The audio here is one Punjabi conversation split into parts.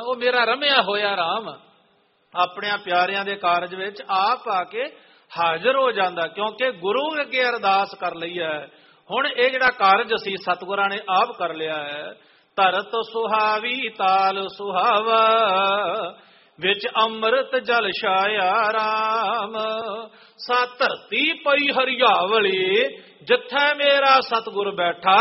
ਉਹ ਮੇਰਾ ਰਮਿਆ ਹੋਇਆ ਰਾਮ ਆਪਣੇ ਪਿਆਰਿਆਂ ਦੇ ਕਾਰਜ ਵਿੱਚ ਆਪ ਆ ਕੇ ਹਾਜ਼ਰ ਹੋ ਜਾਂਦਾ, ਕਿਉਂਕਿ ਗੁਰੂ ਅੱਗੇ ਅਰਦਾਸ ਕਰ ਲਈ ਹੈ। ਹੁਣ ਇਹ ਜਿਹੜਾ ਕਾਰਜ ਅਸੀਂ ਸਤਿਗੁਰਾਂ ਨੇ ਆਪ ਕਰ ਲਿਆ ਹੈ। ਧਰਤ ਸੁਹਾਵੀ ਤਾਲ ਸੁਹਾਵਾ, ਵਿੱਚ ਅੰਮ੍ਰਿਤ ਜਲ ਛਾਇਆ ਰਾਮ। ਸਾ ਧਰਤੀ ਪਈ ਹਰਿਆਵਲੀ, ਜਿੱਥੇ ਮੇਰਾ ਸਤਿਗੁਰ ਬੈਠਾ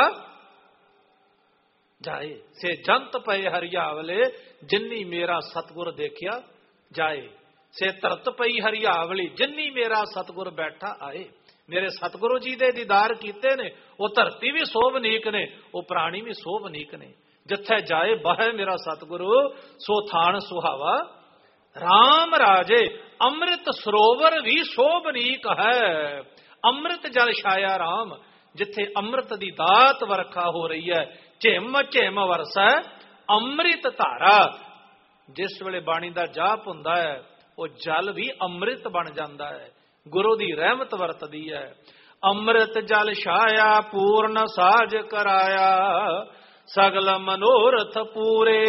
ਜਾਏ। ਸੇ ਜੰਤ ਪਏ ਹਰਿਆਵਲੇ, ਜਿੰਨੀ ਮੇਰਾ ਸਤਿਗੁਰ ਦੇਖਿਆ ਜਾਏ। ਸੇ ਧਰਤ ਪਈ ਹਰਿਆਵਲੀ, ਜਿੰਨੀ ਮੇਰਾ ਸਤਿਗੁਰ ਬੈਠਾ ਆਏ। ਮੇਰੇ ਸਤਿਗੁਰੂ ਜੀ ਦੇ ਦੀਦਾਰ ਕੀਤੇ ਨੇ, ਉਹ ਧਰਤੀ ਵੀ ਸੋਭਨੀਕ ਨੇ, ਉਹ ਪ੍ਰਾਣੀ ਵੀ ਸੋਭਨੀਕ ਨੇ। ਜਿੱਥੇ ਜਾਏ ਬਹਿ ਮੇਰਾ ਸਤਿਗੁਰੂ, ਸੋ ਥਾਨ ਸੁਹਾਵਾ ਰਾਮ ਰਾਜੇ। ਅੰਮ੍ਰਿਤ ਸਰੋਵਰ ਵੀ ਸੋਭਨੀਕ ਹੈ। ਅੰਮ੍ਰਿਤ ਜਲ ਛਾਇਆ ਰਾਮ, ਜਿੱਥੇ ਅੰਮ੍ਰਿਤ ਦੀ ਦਾਤ ਵਰਖਾ ਹੋ ਰਹੀ ਹੈ। ਝਿਮ ਝਿਮ ਵਰਸੈ ਅੰਮ੍ਰਿਤ ਧਾਰਾ। ਜਿਸ ਵੇਲੇ ਬਾਣੀ ਦਾ ਜਾਪ ਹੁੰਦਾ ਹੈ, ਉਹ ਜਲ ਵੀ ਅੰਮ੍ਰਿਤ ਬਣ ਜਾਂਦਾ ਹੈ। ਗੁਰੂ ਦੀ ਰਹਿਮਤ ਵਰਤਦੀ ਹੈ। ਅੰਮ੍ਰਿਤ ਜਲ ਛਾਇਆ ਪੂਰਨ ਸਾਜ ਕਰਾਇਆ, ਸਗਲ ਮਨੋਰਥ ਪੂਰੇ।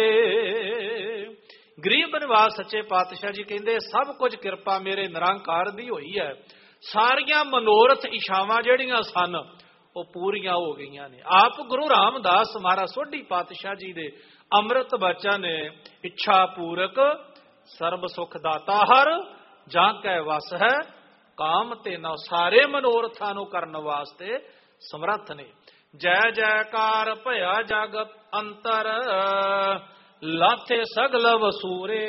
ਗਰੀਬ ਨਿਵਾਸ ਸੱਚੇ ਪਾਤਸ਼ਾਹ ਜੀ ਕਹਿੰਦੇ ਸਭ ਕੁਝ ਕਿਰਪਾ ਮੇਰੇ ਨਿਰੰਕਾਰ ਦੀ ਹੋਈ ਹੈ। ਸਾਰੀਆਂ ਮਨੋਰਥ ਇਛਾਵਾਂ ਜਿਹੜੀਆਂ ਸਨ ਉਹ ਪੂਰੀਆਂ ਹੋ ਗਈਆਂ ਨੇ। ਆਪ ਗੁਰੂ ਰਾਮਦਾਸ ਮਹਾਰਾਜ ਸੋਢੀ ਪਾਤਸ਼ਾਹ ਜੀ ਦੇ ਅੰਮ੍ਰਿਤ ਬਚਨ ਨੇ, ਇੱਛਾ ਪੂਰਕ ਸਰਬ ਸੁਖ ਦਾਤਾ ਹਰ, ਜਾਂ ਕੈ ਵਸ ਹੈ ਕਾਮ ਤੇ ਨਾ। ਸਾਰੇ ਮਨੋਰਥਾਂ ਨੂੰ ਕਰਨ ਵਾਸਤੇ ਸਮਰੱਥ ਨੇ। ਜੈ ਜੈਕਾਰ ਭਇਆ ਜਗ ਅੰਤਰ, ਲਾਥੇ ਸਗਲ ਵਸੂਰੇ।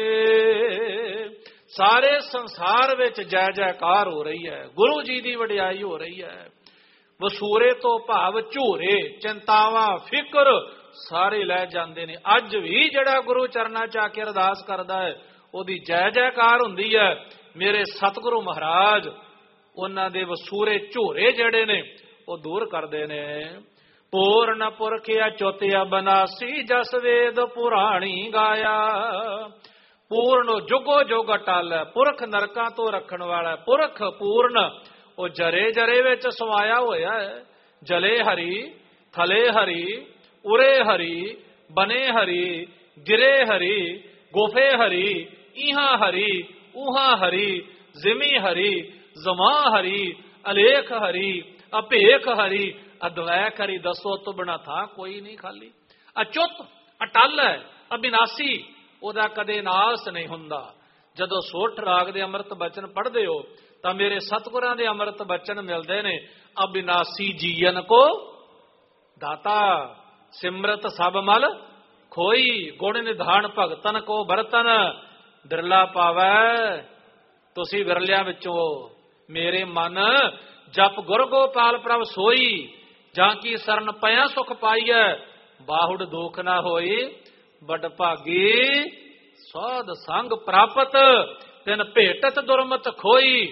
ਸਾਰੇ ਸੰਸਾਰ ਵਿੱਚ ਜੈ ਜੈਕਾਰ ਹੋ ਰਹੀ ਹੈ, ਗੁਰੂ ਜੀ ਦੀ ਵਡਿਆਈ ਹੋ ਰਹੀ ਹੈ। ਵਸੂਰੇ ਤੋਂ ਭਾਵ ਝੂਰੇ, ਚਿੰਤਾਵਾਂ, ਫਿਕਰ ਸਾਰੇ ਲੈ ਜਾਂਦੇ ਨੇ। ਅੱਜ ਵੀ ਜਿਹੜਾ ਗੁਰੂ ਚਰਨਾਂ ਚ ਆ ਕੇ ਅਰਦਾਸ ਕਰਦਾ ਹੈ, ਉਹਦੀ ਜੈ ਜੈਕਾਰ ਹੁੰਦੀ ਹੈ। ਮੇਰੇ ਸਤਿਗੁਰੂ ਮਹਾਰਾਜ ਉਹਨਾਂ ਦੇ ਵਸੂਰੇ ਝੂਰੇ ਜਿਹੜੇ ਨੇ ਉਹ ਦੂਰ ਕਰਦੇ ਨੇ। ਪੂਰਨ ਪੁਰਖ ਅਚੁੱਤ ਅਬਨਾਸੀ, ਜਸ ਵੇਦ ਪੁਰਾਣੀ ਗਾਇਆ। ਪੂਰਨ ਜੁਗੋ ਜੁਗ ਅਟਲ ਹੈ, ਪੁਰਖ ਨਰਕਾਂ ਤੋਂ ਰੱਖਣ ਵਾਲਾ ਪੁਰਖ ਪੂਰਨ। ਉਹ ਜਰੇ ਜਰੇ ਵਿੱਚ ਸਮਾਇਆ ਹੋਇਆ ਹੈ। ਜਲੇ ਹਰੀ, ਥਲੇ ਹਰੀ, ਉਰੇ ਹਰੀ, ਬਨੇ ਹਰੀ, ਗਿਰੇ ਹਰੀ, ਗੋਫੇ ਹਰੀ, ਇਹਾਂ ਹਰੀ, ਉਹਾਂ ਹਰੀ, ਜ਼ਿਮੀ ਹਰੀ, ਜ਼ਮਾ ਹਰੀ, ਅਲੇਖ ਹਰੀ, ਅਭੇਖ ਹਰੀ, ਅਦਵੈਕ ਹਰੀ। ਦਸੋ ਤੋਂ ਬਿਨਾ ਥਾਂ ਕੋਈ ਨਹੀਂ ਖਾਲੀ। ਅਚੁੱਤ ਅਟਲ ਹੈ, ਅਬਿਨਾਸੀ, ਉਹਦਾ ਕਦੇ ਨਾਸ ਨਹੀਂ ਹੁੰਦਾ। ਜਦੋਂ ਸੋਠ ਰਾਗ ਦੇ ਅੰਮ੍ਰਿਤ ਬਚਨ ਪੜ੍ਹਦੇ ਹੋ ਤਾਂ ਮੇਰੇ ਸਤਿਗੁਰਾਂ ਦੇ ਅੰਮ੍ਰਿਤ ਬਚਨ ਮਿਲਦੇ ਨੇ। ਅਬਿਨਾਸੀ ਜੀਵਨ ਕੋ ਦਾਤਾ, ਸਿਮਰਤ ਸਭ ਮਲ ਖੋਈ। ਗੁਣ ਨਿਧਾਨ ਭਗਤਨ ਕੋ ਬਰਤਨ, ਬਿਰਲਾ ਪਾਵੈ ਤੁਸੀਂ ਵਿਰਲਿਆਂ ਵਿੱਚੋਂ। ਮੇਰੇ ਮਨ ਜਪ ਗੁਰ ਗੋਪਾਲ ਪ੍ਰਭ ਸੋਈ, ਜਾਂ ਕੀ ਸਰਨ ਪਿਆ ਸੁਖ ਪਾਈਐ। ਬਾਹੁੜ ਦੁਖ ਨਾ ਹੋਈ, ਬੜ ਭਾਗੀ ਸੋਧ ਸੰਗ ਪ੍ਰਾਪਤ। ਤਿਨ ਭੇਟਤ ਦੁਰਮਤ ਖੋਈ,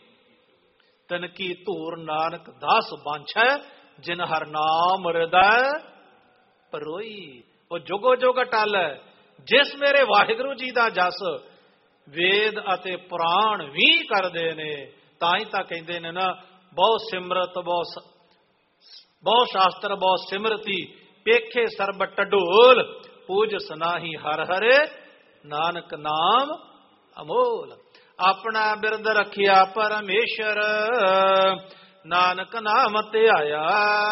ਤਿਨ ਕੀ ਧੂਰ ਨਾਨਕ ਦਾਸ ਬਾਂਛੈ। ਜਿਨ ਹਰ ਨਾਮ ਹਿਰਦੈ ਪਰੋਈ। ਉਹ ਜੁਗੋ ਜੁਗ ਅਟਲ ਹੈ। ਜਿਸ ਮੇਰੇ ਵਾਹਿਗੁਰੂ ਜੀ ਦਾ ਜਸ ਵੇਦ ਅਤੇ ਪੁਰਾਣ ਵੀ ਕਰਦੇ ਨੇ, ਤਾਂ ਹੀ ਤਾਂ ਕਹਿੰਦੇ ਨੇ ਨਾ, ਬਹੁ ਸਿਮਰਤ ਬਹੁ ਸ਼ਾਸਤਰ ਬਹੁ ਸਿਮਰਤੀ, ਪੇਖੇ ਸਰਬ ਟਢੋਲ। ਪੂਜ ਸਨਾਹੀ ਹਰ ਹਰੇ, ਨਾਨਕ ਨਾਮ ਅਮੋਲ। ਆਪਣਾ ਬਿਰਦ ਰੱਖਿਆ ਪਰਮੇਸ਼ਰ, ਨਾਨਕ ਨਾਮ ਧਿਆਇਆ।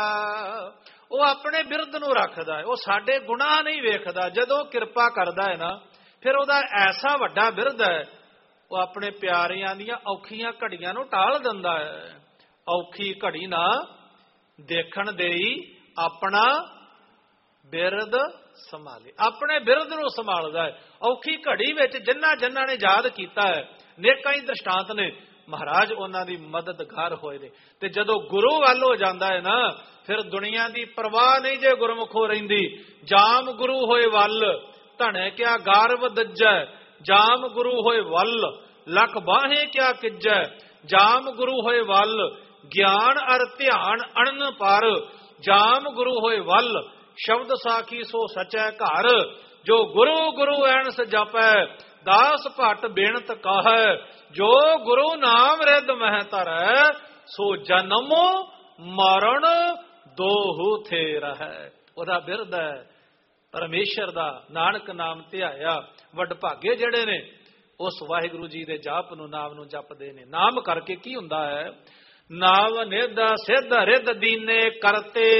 ਉਹ ਆਪਣੇ ਬਿਰਦ ਨੂੰ ਰੱਖਦਾ ਹੈ, ਉਹ ਸਾਡੇ ਗੁਨਾਹ ਨਹੀਂ ਵੇਖਦਾ। ਜਦੋਂ ਕਿਰਪਾ ਕਰਦਾ ਹੈ ਨਾ, ਫਿਰ ਉਹਦਾ ਐਸਾ ਵੱਡਾ ਬਿਰਦ ਹੈ, ਉਹ ਆਪਣੇ ਪਿਆਰਿਆਂ ਦੀਆਂ ਔਖੀਆਂ ਘੜੀਆਂ ਨੂੰ ਟਾਲ ਦਿੰਦਾ ਹੈ। ਔਖੀ ਘੜੀ ਨਾ ਦੇਖਣ ਦੇਈ, ਆਪਣਾ ਬਿਰਦ ਸੰਭਾਲੇ। ਆਪਣੇ ਬਿਰਦ ਨੂੰ ਸੰਭਾਲਦਾ ਹੈ। ਔਖੀ ਘੜੀ ਵਿੱਚ ਜਿਨ੍ਹਾਂ ਜਿਨ੍ਹਾਂ ਨੇ ਯਾਦ ਕੀਤਾ ਹੈ, ਨੇਕਾਂ ਹੀ ਦ੍ਰਿਸ਼ਟਾਂਤ ਨੇ, ਮਹਾਰਾਜ ਉਹਨਾਂ ਦੀ ਮਦਦਗਾਰ ਹੋਏ ਨੇ। ਤੇ ਜਦੋਂ ਗੁਰੂ ਵੱਲ ਹੋ ਜਾਂਦਾ ਹੈ ਨਾ, ਫਿਰ ਦੁਨੀਆ ਦੀ ਪਰਵਾਹ ਨਹੀਂ ਜੇ ਗੁਰਮੁਖੋਂ ਰਹਿੰਦੀ। ਜਾਮ ਗੁਰੂ ਹੋਏ ਵੱਲ, ਧਣੇ ਕਿਆ ਗਾਰਵ ਦੱਜੈ। ਜਾਮ ਗੁਰੂ ਹੋਏ ਵੱਲ, ਲੱਖ ਬਾਹੇ ਕਿਆ ਕਿਜੈ। ਜਾਮ ਗੁਰੂ ਹੋਏ ਵੱਲ, ਗਿਆਨ ਅਰ ਧਿਆਨ ਅਣਨ ਪਰ। ਜਾਮ ਗੁਰੂ ਹੋਏ ਵੱਲ, ਸ਼ਬਦ ਸਾਖੀ ਸੋ ਸਚੈ ਘਰ। ਜੋ ਗੁਰੂ ਗੁਰੂ ਐਨਸ ਜਪੈ, ਦਾਸ ਭੱਟ ਬੇਨਤ ਕਹੈ। ਜੋ ਗੁਰੂ ਨਾਮ ਰਿਦ ਮਹਿ ਧਰੈ, ਸੋ ਜਨਮ ਮਰਨ ਦੋਹੂ ਥੇ ਰਹੈ। ਉਹਦਾ ਬਿਰਦ ਹੈ ਪਰਮੇਸ਼ਰ ਦਾ ਨਾਨਕ ਨਾਮ ਧਿਆਇਆ। ਵੱਡ ਭਾਗੇ ਜਿਹੜੇ ਨੇ ਉਸ ਵਾਹਿਗੁਰੂ ਜੀ ਦੇ ਜਾਪ ਨੂੰ, ਨਾਮ ਨੂੰ ਜਪਦੇ ਨੇ। ਨਾਮ ਕਰਕੇ ਕੀ ਹੁੰਦਾ ਹੈ? ਨਾਮ ਨਿਧ ਸਿੱਧ ਰਿੱਧ ਦੀਨੇ ਕਰਤੇ,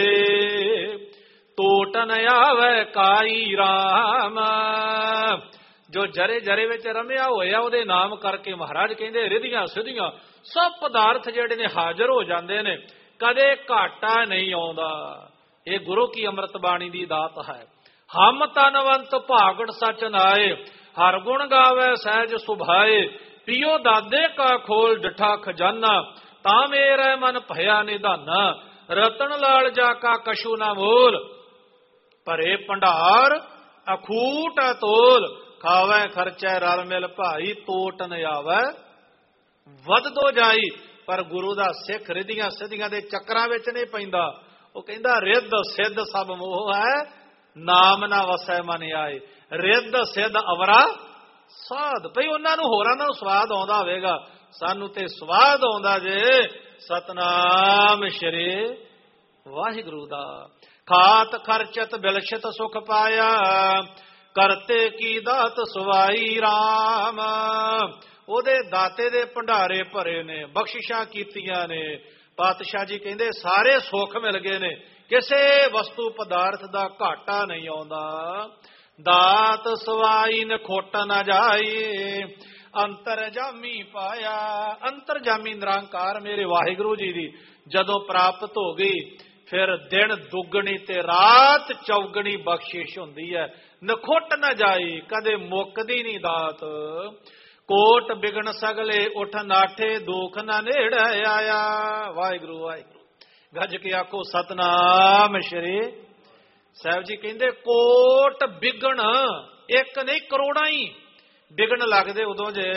ਟੋਟ ਨ ਆਵੇ ਕਾਈ ਰਾਮ। ਜੋ ਜਰੇ ਜਰੇ ਵਿੱਚ ਰਮਿਆ ਹੋਇਆ ਉਹਦੇ ਨਾਮ ਕਰਕੇ ਮਹਾਰਾਜ ਕਹਿੰਦੇ ਰਿੱਧੀਆਂ ਸਿੱਧੀਆਂ ਸਭ ਪਦਾਰਥ ਜਿਹੜੇ ਨੇ ਹਾਜ਼ਰ ਹੋ ਜਾਂਦੇ ਨੇ, ਕਦੇ ਘਾਟਾ ਨਹੀਂ ਆਉਂਦਾ। ਇਹ ਗੁਰੂ ਕੀ ਅੰਮ੍ਰਿਤ ਬਾਣੀ ਦੀ ਦਾਤ ਹੈ। ਹਮ ਤਨਵੰਤ ਭਾਗੜ ਸਚ ਨਾਏ, ਹਰ ਗੁਣ ਗਾਵੇ ਸਹਿਜ ਸੁਭਾਏ। ਪਿਓ ਦਾਦੇ ਕਾ ਖੋਲ ਡਠਾ ਖਜ਼ਾਨਾ, ਤਾਂ ਮੇਰੇ ਮਨ ਭਇਆ ਨਿਧਾਨਾ। ਰਤਨ ਲਾਲ ਜਾ ਕਾ ਕਛੂ ਨਾ ਮੋਲ, ਭਰੇ ਭੰਡਾਰ ਅਖੂਟ ਤੋਲ। ਖਾਵੇ ਖਰਚੈ ਰਲ ਮਿਲ ਭਾਈ, ਟੋਟ ਨ ਆਵੇ ਵੱਧਦੋ ਜਾਈ। ਪਰ ਗੁਰੂ ਦਾ ਸਿੱਖ ਰਿੱਧੀਆਂ ਸਿੱਧੀਆਂ ਦੇ ਚੱਕਰਾਂ ਵਿੱਚ ਨਹੀਂ ਪੈਂਦਾ। ਉਹ ਕਹਿੰਦਾ ਰਿੱਧ ਸਿੱਧ ਸਭ ਮੋਹ ਹੈ, ਨਾਮ ਨਾ ਵਸੈ ਮਨ ਆਏ। ਰਿੱਧ ਸਿੱਧ ਅਵਰਾ ਸਾਧ। ਭਈ ਉਹਨਾਂ ਨੂੰ ਹੋਰਾਂ ਨੂੰ ਸਵਾਦ ਆਉਂਦਾ ਹੋਵੇਗਾ, ਸਾਨੂੰ ਤੇ ਸਵਾਦ ਆਉਂਦਾ ਜੇ ਸਤਨਾਮ ਸ਼੍ਰੀ ਵਾਹਿਗੁਰੂ ਦਾ। ਖਾਤ ਖਰਚਤ ਬਿਲਛਤ ਸੁਖ ਪਾਇਆ, ਕਰਤੇ ਕੀ ਦਾਤ ਸੁਵਾਈ ਰਾਮ। ਉਹਦੇ ਦਾਤੇ ਦੇ ਭੰਡਾਰੇ ਭਰੇ ਨੇ, ਬਖਸ਼ਿਸ਼ਾਂ ਕੀਤੀਆਂ ਨੇ। ਪਾਤਸ਼ਾਹ ਜੀ ਕਹਿੰਦੇ ਸਾਰੇ ਸੁੱਖ ਮਿਲ ਗਏ ਨੇ, ਕਿਸੇ ਵਸਤੂ ਪਦਾਰਥ ਦਾ ਘਾਟਾ ਨਹੀਂ ਆਉਂਦਾ। ਦਾਤ ਸਵਾਈ ਨ ਖੋਟ ਨਾ ਜਾਈ, ਅੰਤਰਜਾਮੀ ਪਾਇਆ। ਅੰਤਰਜਾਮੀ ਨਿਰੰਕਾਰ ਮੇਰੇ ਵਾਹਿਗੁਰੂ ਜੀ ਦੀ ਜਦੋਂ ਪ੍ਰਾਪਤ ਹੋ ਗਈ, ਫਿਰ ਦਿਨ ਦੁੱਗਣੀ ਤੇ ਰਾਤ ਚੌਗਣੀ ਬਖਸ਼ਿਸ਼ ਹੁੰਦੀ ਹੈ। ਨਖੁੱਟ ਨਾ ਜਾਈ, ਕਦੇ ਮੁੱਕਦੀ ਨਹੀਂ ਦਾਤ। ਕੋਟ ਬਿਗਣ ਸਗਲੇ ਉਠ ਨਾਠੇ, ਦੁੱਖ ਨਾ ਨੇੜੇ ਆਇਆ। ਵਾਹਿਗੁਰੂ ਵਾਹਿਗੁਰੂ ਗੱਜ ਕੇ ਆਖੋ ਸਤਨਾਮ ਸ਼੍ਰੀ ਸਾਹਿਬ ਜੀ। ਕਹਿੰਦੇ ਕੋਟ ਬਿਗਣ, ਇੱਕ ਨਹੀਂ ਕਰੋੜਾਂ ਹੀ ਬਿਗਣ ਲੱਗਦੇ ਉਦੋਂ ਜੇ।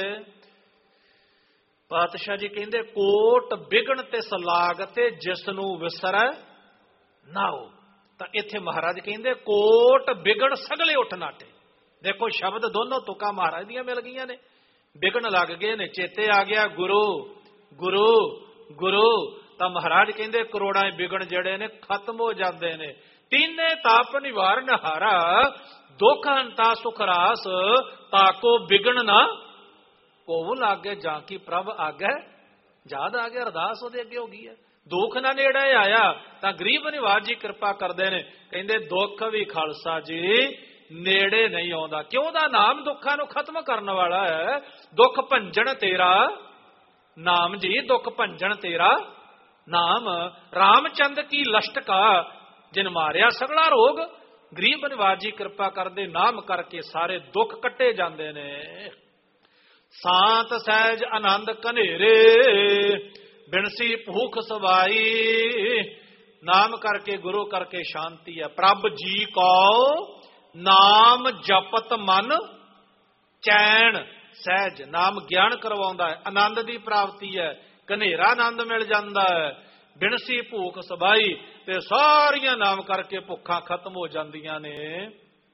ਪਾਤਸ਼ਾਹ ਜੀ ਕਹਿੰਦੇ ਕੋਟ ਬਿਗਣ ਤੇ ਸਲਾਗ ਤੇ ਜਿਸ ਨੂੰ ਵਿਸਰੈ ਨਾਉ। ਤਾਂ ਇੱਥੇ ਮਹਾਰਾਜ ਕਹਿੰਦੇ ਕੋਟ ਬਿਗਣ ਸਗਲੇ ਉਠ ਨਾਟੇ। ਦੇਖੋ ਸ਼ਬਦ ਦੋਨੋਂ ਤੁਕਾਂ ਮਹਾਰਾਜ ਦੀਆਂ ਮਿਲ ਗਈਆਂ ਨੇ। ਬਿਗਣ ਲੱਗ ਗਏ ਨੇ, ਚੇਤੇ ਆ ਗਿਆ ਗੁਰੂ ਗੁਰੂ ਗੁਰੂ। ਤਾਂ ਮਹਾਰਾਜ ਕਹਿੰਦੇ ਕਰੋੜਾਂ ਬਿਗਣ ਜਿਹੜੇ ਨੇ ਖਤਮ ਹੋ ਜਾਂਦੇ ਨੇ। ਤੀਨੇ ਤਾਪ ਨਿਵਾਰਨ ਹਾਰਾ, ਦੁੱਖ ਹੰਤਾ ਸੁਖ ਰਾਸ। ਤਾਕੋ ਬਿਗਣ ਨਾ ਉਹ ਲਾਗੇ, ਜਾਂ ਕੀ ਪ੍ਰਭ ਆਗੇ ਯਾਦ ਆ ਗਿਆ। ਅਰਦਾਸ ਉਹਦੇ ਅੱਗੇ ਹੋ ਗਈ ਹੈ। ਦੁੱਖ ਨਾ ਨੇੜੇ ਆਇਆ ਤਾਂ ਗਰੀਬ ਨਿਵਾਜ ਜੀ ਕਿਰਪਾ ਕਰਦੇ ਨੇ। ਕਹਿੰਦੇ ਦੁੱਖ ਵੀ ਖਾਲਸਾ ਜੀ ਨੇੜੇ ਨਹੀਂ ਆਉਂਦਾ। ਕਿਉਂ? ਦਾ ਨਾਮ ਦੁੱਖਾਂ ਨੂੰ ਖਤਮ ਕਰਨ ਵਾਲਾ ਹੈ। ਦੁੱਖ ਭੰਜਨ ਤੇਰਾ ਨਾਮ ਜੀ, ਦੁੱਖ ਭੰਜਨ ਤੇਰਾ ਨਾਮ। ਰਾਮਚੰਦ ਕੀ ਲਸ਼ਟਕਾ, ਜਿਨ ਮਾਰਿਆ ਸਗਲਾ ਰੋਗ। ਗਰੀਬ ਨਿਵਾਜ ਜੀ ਕਿਰਪਾ ਕਰਦੇ, ਨਾਮ ਕਰਕੇ ਸਾਰੇ ਦੁੱਖ ਕੱਟੇ ਜਾਂਦੇ ਨੇ। ਸਾਤ ਸਹਿਜ ਆਨੰਦ ਕਨੇਰੇ, ਬਿਨਸੀ ਭੂਖ ਸਵਾਈ। ਨਾਮ ਕਰਕੇ ਗੁਰੂ ਕਰਕੇ ਸ਼ਾਂਤੀ ਹੈ। ਪ੍ਰਭ ਜੀ ਕੋ ਨਾਮ ਜਪਤ ਮਨ ਚੈਨ ਸਹਿਜ। ਨਾਮ ਗਿਆਨ ਕਰਵਾਉਂਦਾ ਹੈ, ਆਨੰਦ ਦੀ ਪ੍ਰਾਪਤੀ ਹੈ, ਕਨੇਰਾ ਆਨੰਦ ਮਿਲ ਜਾਂਦਾ ਹੈ। ਬਿਨਸੀ ਭੂਖ ਸਵਾਈ, ਤੇ ਸਾਰੀਆਂ ਨਾਮ ਕਰਕੇ ਭੁੱਖਾਂ ਖਤਮ ਹੋ ਜਾਂਦੀਆਂ ਨੇ।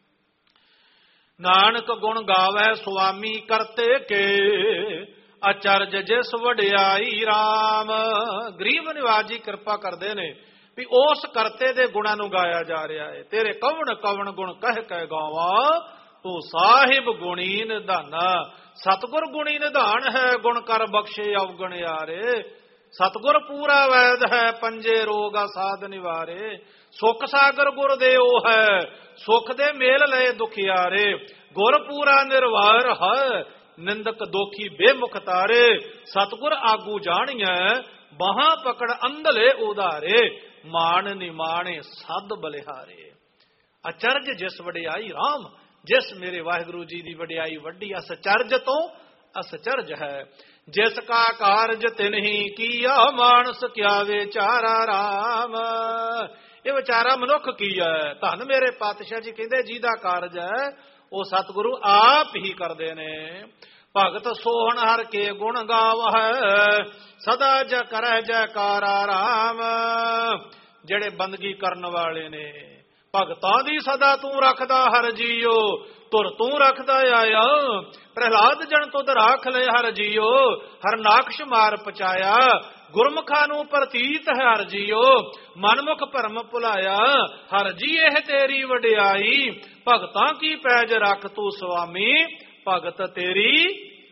ਨਾਨਕ ਗੁਣ ਗਾਵੇ ਸੁਆਮੀ ਕਰਤੇ ਕੇ, ਅਚਰਜ ਜਿਸ ਵਡਿਆਈ ਰਾਮ। ਗਰੀਬ ਨਿਵਾਜ ਜੀ ਕਿਰਪਾ ਕਰਦੇ ਨੇ ਵੀ ਉਸ ਕਰਤੇ ਦੇ ਗੁਣਾਂ ਨੂੰ ਗਾਇਆ ਜਾ ਰਿਹਾ ਹੈ। ਤੇਰੇ ਕਵਣ ਕਵਣ ਗੁਣ ਕਹਿ ਕਹਿ ਗਾਵਾਂ, ਤੂੰ ਸਾਹਿਬ ਗੁਣੀ ਨਿਧਾਨਾ। ਸਤਿਗੁਰ ਗੁਣੀ ਨਿਧਾਨ ਹੈ, ਗੁਣ ਕਰ ਬਖਸ਼ੇ ਅਵਗਣ ਯਾਰੇ। ਸਤਿਗੁਰ ਪੂਰਾ ਵੈਦ ਹੈ, ਪੰਜੇ ਰੋਗ ਸਾਧ ਨਿਵਾਰੇ। ਸੁਖ ਸਾਗਰ ਗੁਰ ਦੇ ਉਹ ਹੈ, ਸੁਖ ਦੇ ਮੇਲ ਲਏ ਦੁਖਿਆਰੇ। ਗੁਰ ਪੂਰਾ ਨਿਰਵਾਰ ਹੈ, ਨਿੰਦਕ ਦੋਖੀ ਬੇਮੁਖ ਤਾਰੇ। ਸਤਿਗੁਰ ਆਗੂ ਜਾਣੀਐ, ਬਾਹਾਂ ਪਕੜ ਅੰਧਲੇ ਉਧਾਰੇ। ਮਾਣ ਨਿਮਾਣੇ ਸਦ ਬਲਿਹਾਰੇ। ਅਚਰਜ ਜਿਸ ਵਡਿਆਈ ਰਾਮ, ਜਿਸ ਮੇਰੇ ਵਾਹਿਗੁਰੂ ਜੀ ਦੀ ਵਡਿਆਈ ਵੱਡੀ ਅਸਚਰਜ ਤੋਂ ਅਸਚਰਜ ਹੈ। ਜਿਸ ਕਾ ਕਾਰਜ ਤਿਨਹੀ ਕੀਆ, ਮਾਨਸ ਕਿਆ ਵਿਚਾਰਾ ਰਾਮ। ਇਹ ਵਿਚਾਰਾ ਮਨੁੱਖ ਕੀ ਹੈ? ਧੰਨ ਮੇਰੇ ਪਾਤਸ਼ਾਹ ਜੀ ਕਹਿੰਦੇ ਜਿਹਦਾ ਕਾਰਜ ਹੈ ਉਹ ਸਤਿਗੁਰੂ ਆਪ ਹੀ ਕਰਦੇ ਨੇ। ਭਗਤ ਸੋਹਣ ਹਰ ਕੇ ਗੁਣ ਗਾਵਹਿ, ਸਦਾ ਜ ਕਰੈ ਜੈਕਾਰਾ ਰਾਮ। ਜਿਹੜੇ ਬੰਦਗੀ ਕਰਨ ਵਾਲੇ ਨੇ, ਭਗਤਾਂ ਦੀ ਸਦਾ ਤੂੰ ਰੱਖਦਾ ਹਰ ਜੀਓ। ਤੁਰ ਤੂੰ ਰੱਖਦਾ ਆਇਆ, ਪ੍ਰਹਿਲਾਦ ਜਨ ਤੁਧ ਰਾਖ ਲੈ ਹਰ ਜੀਓ। ਹਰ ਨਾਖਸ਼ ਮਾਰ ਪਚਾਇਆ, ਗੁਰਮੁਖਾਂ ਨੂੰ ਪ੍ਰਤੀਤ ਹੈ ਹਰ ਜੀਓ, ਮਨਮੁਖ ਭਰਮ ਭੁਲਾਇਆ, ਹਰ ਜੀ ਇਹ ਤੇਰੀ ਵਡਿਆਈ, ਭਗਤਾਂ ਕੀ ਪੈਜ ਰੱਖ ਤੂੰ ਸੁਆਮੀ, ਭਗਤ ਤੇਰੀ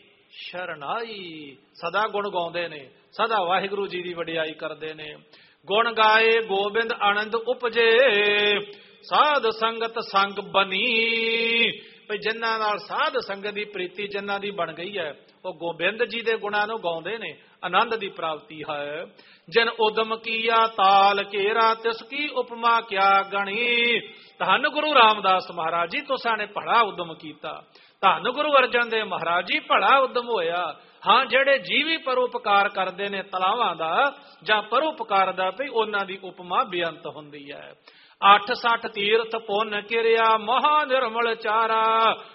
ਸ਼ਰਨਾਈ। ਸਦਾ ਗੁਣ ਗਾਉਂਦੇ ਨੇ, ਸਦਾ ਵਾਹਿਗੁਰੂ ਜੀ ਦੀ ਵਡਿਆਈ ਕਰਦੇ ਨੇ। ਗੁਣ ਗਾਏ ਗੋਬਿੰਦ ਆਨੰਦ ਉਪਜੇ, ਸਾਧ ਸੰਗਤ ਸੰਗ ਬਣੀ। ਭਈ ਜਿਨ੍ਹਾਂ ਨਾਲ ਸਾਧ ਸੰਗਤ ਦੀ ਪ੍ਰੀਤੀ ਜਿਨ੍ਹਾਂ ਦੀ ਬਣ ਗਈ ਹੈ, ਉਹ ਗੋਬਿੰਦ ਜੀ ਦੇ ਗੁਣਾਂ ਨੂੰ ਗਾਉਂਦੇ ਨੇ, ਆਨੰਦ ਦੀ ਪ੍ਰਾਪਤੀ ਹੈ। ਜਿਨ ਉਦਮ ਕੀਆ ਤਾਲ ਘੇਰਾ, ਤਿਸ ਕੀ ਉਪਮਾ ਕਿਆ ਗਣੀ। ਧੰਨ ਗੁਰੂ ਰਾਮਦਾਸ ਮਹਾਰਾਜ ਜੀ, ਤੁਸਾਂ ਨੇ ਬੜਾ ਉਦਮ ਕੀਤਾ। ਧੰਨ ਗੁਰੂ ਅਰਜਨ ਦੇਵ ਮਹਾਰਾਜ ਜੀ, ਬੜਾ ਉਦਮ ਹੋਇਆ। ਹਾਂ, ਜਿਹੜੇ ਜੀਵੀ ਪਰਉਪਕਾਰ ਕਰਦੇ ਨੇ ਤਲਾਵਾਂ ਦਾ ਜਾਂ ਪਰਉਪਕਾਰ ਦਾ, ਭਈ ਉਹਨਾਂ ਦੀ ਉਪਮਾ ਬੇਅੰਤ ਹੁੰਦੀ ਹੈ। 68 ਤੀਰਥ ਪੁੰਨ ਕਿਰਿਆ, ਮਹਾ ਨਿਰਮਲ ਚਾਰਾ।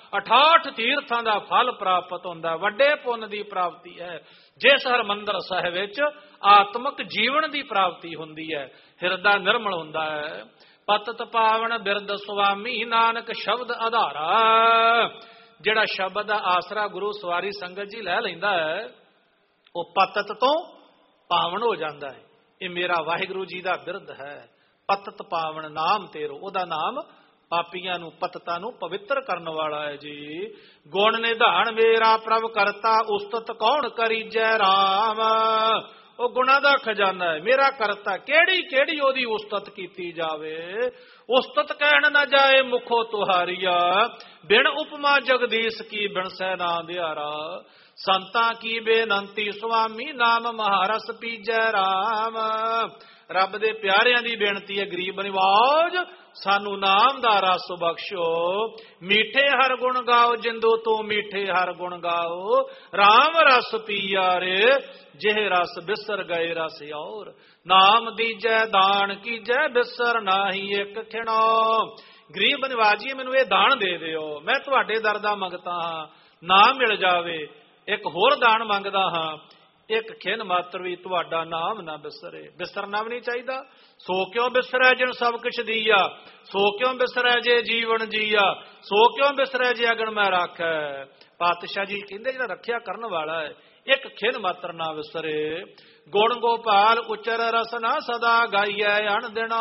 68 ਤੀਰਥਾਂ ਦਾ ਫਲ ਪ੍ਰਾਪਤ ਹੁੰਦਾ, ਵੱਡੇ ਪੁੰਨ ਦੀ ਪ੍ਰਾਪਤੀ ਹੈ। ਜਿਸ ਹਰਿਮੰਦਰ ਸਾਹਿਬ ਵਿੱਚ ਆਤਮਿਕ ਜੀਵਨ ਦੀ ਪ੍ਰਾਪਤੀ ਹੁੰਦੀ ਹੈ, ਹਿਰਦਾ ਨਿਰਮਲ ਹੁੰਦਾ ਹੈ। ਪਤਤ ਪਾਵਨ ਬਿਰਦ ਸੁਆਮੀ, ਨਾਨਕ ਸ਼ਬਦ ਆਧਾਰਾ। ਜਿਹੜਾ ਸ਼ਬਦ ਦਾ ਆਸਰਾ ਗੁਰੂ ਸਵਾਰੀ ਸੰਗਤ ਜੀ ਲੈ ਲੈਂਦਾ ਹੈ, ਉਹ ਪਤਤ ਤੋਂ ਪਾਵਨ ਹੋ ਜਾਂਦਾ ਹੈ। ਇਹ ਮੇਰਾ ਵਾਹਿਗੁਰੂ ਜੀ ਦਾ ਬਿਰਦ ਹੈ, ਪਤਤ ਪਾਵਨ ਨਾਮ ਤੇਰੋ। ਉਹਦਾ ਨਾਮ ਪਾਪੀਆਂ ਨੂੰ, ਪਤਤਾਂ ਨੂੰ ਪਵਿੱਤਰ ਕਰਨ ਵਾਲਾ ਹੈ ਜੀ। ਗੁਣ ਨਿਧਾਨ ਮੇਰਾ ਪ੍ਰਭ ਕਰਤਾ, ਉਸਤਤ ਕੌਣ ਕਰੀਜੈ ਰਾਮ। ਉਹ ਗੁਣਾ ਦਾ ਖਜ਼ਾਨਾ ਹੈ, ਮੇਰਾ ਕਰਤਾ। ਕਿਹੜੀ ਕਿਹੜੀ ਉਹਦੀ ਉਸਤਤ ਕੀਤੀ ਜਾਵੇ। ਉਸਤਤ ਕਹਿਣ ਨਾ ਜਾਏ ਮੁਖੋ ਤੁਹਾਰੀਆ, ਬਿਨ ਉਪਮਾ ਜਗਦੀਸ਼ ਕੀ ਬਿਨ ਸੈ ਨਾ ਦਿਹਾਰਾ। ਸੰਤਾਂ ਕੀ ਬੇਨੰਤੀ ਸੁਆਮੀ, ਨਾਮ ਮਹਾਰਸ ਪੀਜੈ ਰਾਮ। ਰੱਬ ਦੇ ਪਿਆਰਿਆਂ ਦੀ ਬੇਨਤੀ ਹੈ, ਗਰੀਬ ਨਿਵਾਜ ਸਾਨੂੰ ਨਾਮ ਦਾ ਰਸ ਬਖਸ਼ੋ। ਮੀਠੇ ਹਰ ਗੁਣ ਗਾਓ, ਜਿੰਦੋ ਤੂੰ ਮੀਠੇ ਹਰ ਗੁਣ ਗਾਓ। ਰਾਮ ਰਸ ਪੀਆ ਰੇ, ਜਿਹ ਰਸ ਬਿਸਰ ਗਏ ਰਸ ਔਰ। ਨਾਮ ਦੀਜੈ ਦਾਨ ਕੀਜੈ, ਬਿਸਰ ਨਾਹੀ ਇੱਕ ਖਿਣੋ। ਗਰੀਬ ਨਿਵਾਜੀ, ਮੈਨੂੰ ਇਹ ਦਾਨ ਦੇ ਦਿਓ, ਮੈਂ ਤੁਹਾਡੇ ਦਰ ਦਾ ਮੰਗਤਾ ਹਾਂ, ਨਾ ਮਿਲ ਜਾਵੇ। ਇੱਕ ਹੋਰ ਦਾਨ ਮੰਗਦਾ ਹਾਂ, ਇੱਕ ਖਿਣ ਮਾਤਰ ਵੀ ਤੁਹਾਡਾ ਨਾਮ ਨਾ ਬਿਸਰੇ। ਬਿਸਰਨਾ ਵੀ ਨਹੀਂ ਚਾਹੀਦਾ। ਸੋ ਕਿਉਂ ਬਿਸਰੈ ਜਿਨ ਸਭ ਕੁਛ ਦੀਆ, ਸੋ ਕਿਉਂ ਬਿਸਰੈ ਜੇ ਜੀਵਨ ਜੀਆ, ਸੋ ਕਿਉਂ ਬਿਸਰੈ ਜੇ ਅਗਨ ਮੈਂ ਰਾਖੈ। ਪਾਤਸ਼ਾਹ ਜੀ ਕਹਿੰਦੇ ਜਿਹੜਾ ਰੱਖਿਆ ਕਰਨ ਵਾਲਾ ਹੈ, ਇੱਕ ਖਿਣ ਮਾਤਰ ਨਾ ਵਿਸਰੇ। ਗੁਣ ਗੋਪਾਲ ਉਚਰ ਰਸਨਾ, ਸਦਾ ਗਾਈਐ ਅਣ ਦਿਨਾ।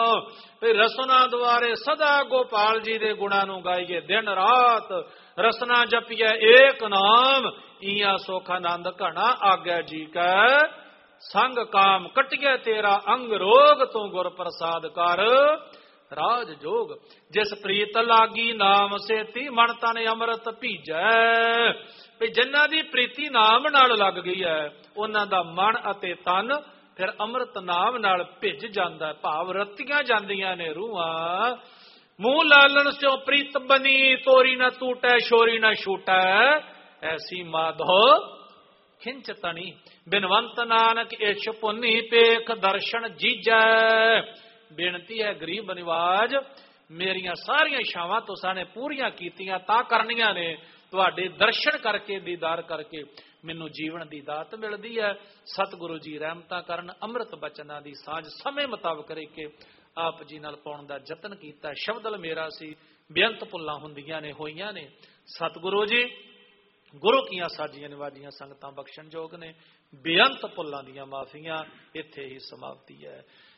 ਰਸਨਾ ਦੁਆਰੇ ਸਦਾ ਗੋਪਾਲ ਜੀ ਦੇ ਗੁਣਾਂ ਨੂੰ ਗਾਈਏ, ਦਿਨ ਰਾਤ ਰਸਨਾ ਜਪੀਐ ਏਕ ਨਾਮ। ਈਆ ਸੁਖ ਆਨੰਦ ਘਣਾ, ਆਗੈ ਜੀ ਕੈ ਸੰਗ ਕਾਮ। ਕਟਿਐ ਤੇਰਾ ਅੰਗ ਰੋਗ, ਤੂੰ ਗੁਰ ਪ੍ਰਸਾਦ ਕਰ ਰਾਜ ਜੋਗ। ਜਿਸ ਪ੍ਰੀਤ ਲਾਗੀ ਨਾਮ ਸੇਤੀ, ਮਨ ਤਨ ਅੰਮ੍ਰਿਤ ਭੀਜੈ। ਵੀ ਜਿਨ੍ਹਾਂ ਦੀ ਪ੍ਰੀਤੀ ਨਾਮ ਨਾਲ ਲੱਗ ਗਈ ਹੈ, ਉਹਨਾਂ ਦਾ ਮਨ ਅਤੇ ਤਨ ਫਿਰ ਅੰਮ੍ਰਿਤ ਨਾਮ ਨਾਲ ਭਿੱਜ ਜਾਂਦਾ, ਭਾਵ ਰਤੀਆਂ ਜਾਂਦੀਆਂ ਨੇ ਰੂਹਾਂ। ਮੂੰਹ ਲਾਲਣ ਸਿਓ ਪ੍ਰੀਤ ਬਨੀ, ਤੋਰੀ ਨਾ ਟੂਟੈ ਸ਼ੋਰੀ ਨਾ ਛੂਟੈ। ਐਸੀ ਮਾਧੋ ਖਿੰਚ ਤਣੀ, ਬਿਨਵੰਤ ਨਾਨਕ ਇਛ ਪੁੰਨੀ, ਪੇਖ ਦਰਸ਼ਨ ਜੀਜੈ। ਬੇਨਤੀ ਹੈ ਗਰੀਬ ਨਿਵਾਜ, ਮੇਰੀਆਂ ਸਾਰੀਆਂ ਇਛਾਵਾਂ ਤੁਸਾਂ ਨੇ ਪੂਰੀਆਂ ਕੀਤੀਆਂ ਤਾਂ ਕਰਨੀਆਂ ਨੇ। ਤੁਹਾਡੇ ਦਰਸ਼ਨ ਕਰਕੇ, ਦੀਦਾਰ ਕਰਕੇ ਮੈਨੂੰ ਜੀਵਨ ਦੀ ਦਾਤ ਮਿਲਦੀ ਹੈ। ਸਤਿਗੁਰੂ ਜੀ ਰਹਿਮਤਾਂ ਕਰਨ। ਅੰਮ੍ਰਿਤ ਬਚਨਾਂ ਦੀ ਸਾਂਝ ਸਮੇਂ ਮੁਤਾਬਕ ਕਰਕੇ ਆਪ ਜੀ ਨਾਲ ਪਾਉਣ ਦਾ ਯਤਨ ਕੀਤਾ। ਸ਼ਬਦਲ ਮੇਰਾ ਸੀ, ਬੇਅੰਤ ਭੁੱਲਾਂ ਹੁੰਦੀਆਂ ਨੇ, ਹੋਈਆਂ ਨੇ। ਸਤਿਗੁਰੂ ਜੀ ਗੁਰੂ ਕੀਆਂ ਸਾਜੀਆਂ ਨਿਵਾਜੀਆਂ ਸੰਗਤਾਂ ਬਖਸ਼ਣ ਯੋਗ ਨੇ। ਬੇਅੰਤ ਭੁੱਲਾਂ ਦੀਆਂ ਮਾਫੀਆਂ। ਇੱਥੇ ਹੀ ਸਮਾਪਤੀ ਹੈ।